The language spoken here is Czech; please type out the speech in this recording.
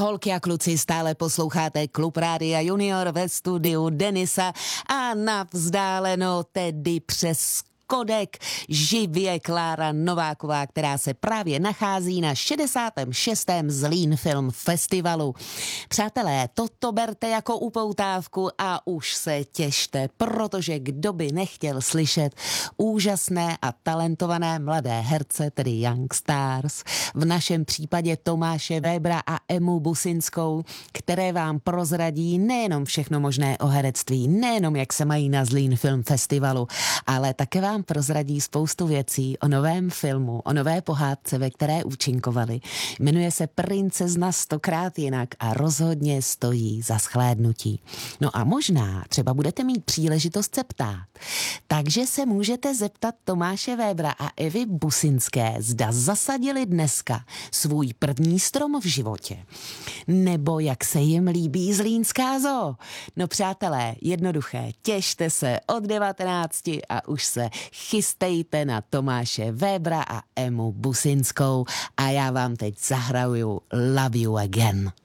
Holky a kluci, stále posloucháte Klub Rádia Junior ve studiu Denisa a na vzdáleno tedy přes Kodek živě Klára Nováková, která se právě nachází na 66. Zlín Film Festivalu. Přátelé, toto berte jako upoutávku a už se těšte, protože kdo by nechtěl slyšet úžasné a talentované mladé herce, tedy Young Stars, v našem případě Tomáše Vébra a Emu Businskou, které vám prozradí nejenom všechno možné o herectví, nejenom jak se mají na Zlín Film Festivalu, ale také vám prozradí spoustu věcí o novém filmu, o nové pohádce, ve které účinkovali. Jmenuje se Princezna 100krát jinak a rozhodně stojí za shlédnutí. No a možná třeba budete mít příležitost se ptát. Takže se můžete zeptat Tomáše Vébra a Evy Businské, zda zasadili dneska svůj první strom v životě. Nebo jak se jim líbí zlínská zoo. No přátelé, jednoduché, těšte se od 19 a už se chystejte na Tomáše Vébra a Emu Businskou a já vám teď zahraju Love You Again.